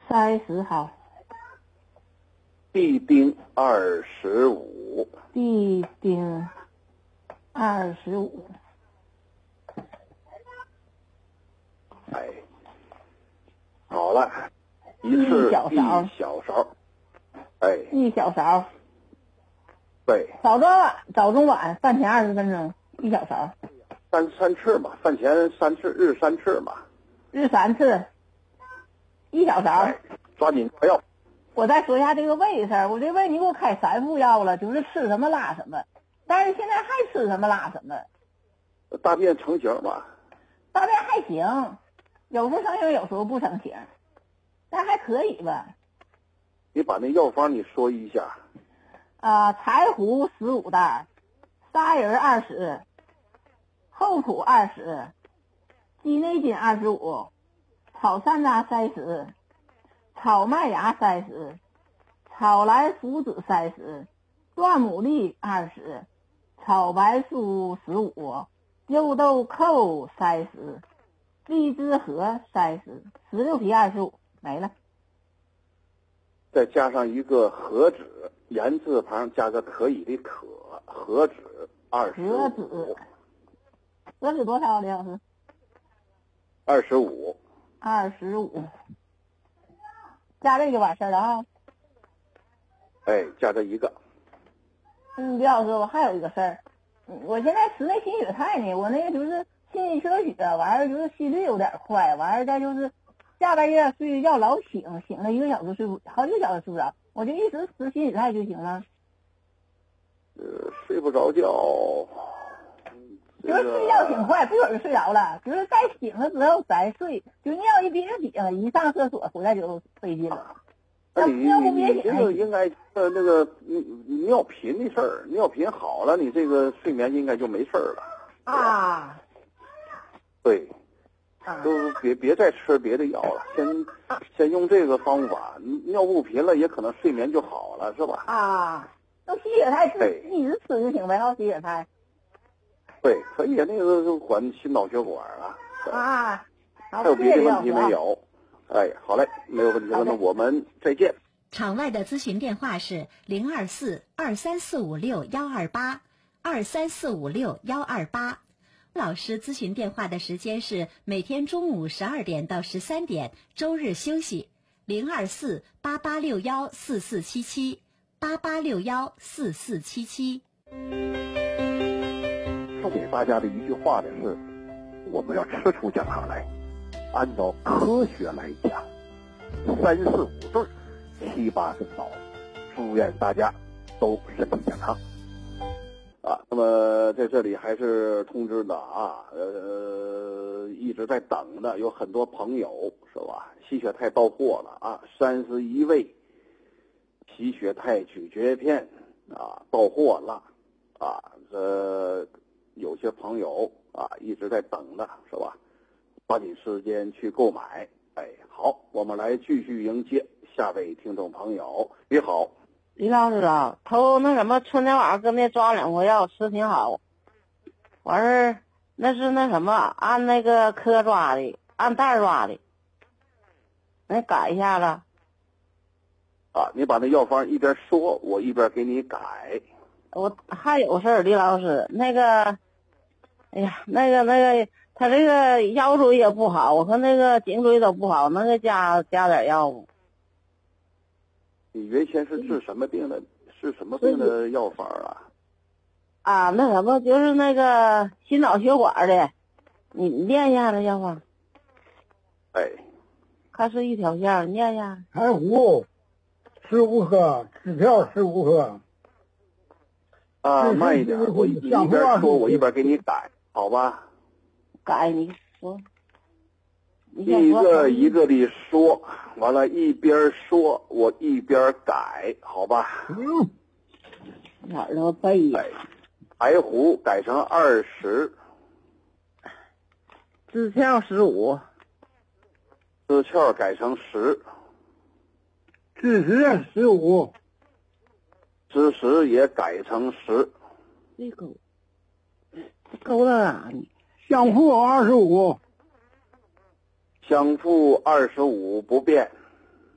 30号。 地丁25。 地丁25。 哎，好了，一次小勺。 一小勺。哎， 一小勺。 对。 早中晚饭前20分钟一小勺。 三次嘛，饭前3次，日3次嘛。 日3次，一小勺。 哎，抓紧抓药。 我再说一下这个胃事儿，我这胃你给我开3副药了，就是吃什么拉什么，但是现在还吃什么拉什么。 大便成型吧？ 大便还行，有时候成型，有时候不成型，但还可以吧。 你把那药方你说一下。 柴胡15袋，砂仁20，厚朴20，鸡内金25，炒山楂30，炒麦芽30，炒来附子30，断牡蛎20，炒白术15，肉豆蔻30，荔枝核30，石榴皮25，没了。 再加上一个和纸，言字旁加个可以的可，和纸25。 和纸多少，李老师 ？25。 25。加这个完事儿了啊。 哎，加这一个。 李老师，我还有一个事儿，我现在吃那心血肽呢，我那个就是心肌缺血，完了就是心率有点快，完了再就是下半夜睡觉老醒了1个小时好几个小时睡不着，我就一直吃心血肽就行了。 睡不着觉。 就是睡觉挺快，不一会儿就睡着了，就是再醒了之后再睡，就尿一憋醒，一上厕所回来就费劲了。 那你这个应该那个尿频的事儿，尿频好了，你这个睡眠应该就没事儿了。 啊。 对。都别再吃别的药了，先用这个方法，尿不频了也可能睡眠就好了，是吧？ 用心血肽一直吃就行呗，心血肽。 对，可以，那个就管心脑血管啊。 还有别的问题没有？哎，好嘞，没有问题了，那我们再见。 场外的咨询电话是024-23456-128，23456-128。老师咨询电话的时间是每天中午12点到13点，周日休息。024-8861-4477，8861-4477。 送给大家的一句话呢是：我们要吃出健康来，按照科学来讲，3、4、5对，7、8分饱。祝愿大家都身体健康。那么在这里还是通知的一直在等的有很多朋友是吧？吸血肽到货了31味吸血肽咀嚼片到货了有些朋友一直在等的是吧？抓紧时间去购买。哎，好，我们来继续迎接下位听众朋友。你好。 李老师头那什么春天晚上跟那抓2回药吃挺好，完事儿那是那什么按那个颗抓的，按袋抓的，那改一下子。 你把那药方一边说，我一边给你改。 我还有事儿，李老师，那个，哎呀，那个，他这个腰椎也不好，我看那个颈椎都不好，那个加点药物。 你原先是治什么病的？是什么病的药方那什么就是那个心脑血管的，你念一下那药方。 哎， 它是一条线，念一下。 柴胡15克，支条15克。 慢一点，我一边说，我一边给你改，好吧？ 改你说。 一个一个的说，完了一边说我一边改，好吧？ 哪儿都背呀？ 柴胡改成20， 支条15， 支条改成10， 支持15， 支持也改成10。 这勾到哪呢？ 香附25， 香附25不变。